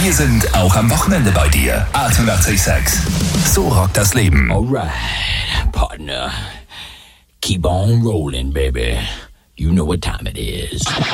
Wir sind auch am Wochenende bei dir. 88,6. So rockt das Leben. Alright, partner. Keep on rolling, baby. You know what time it is.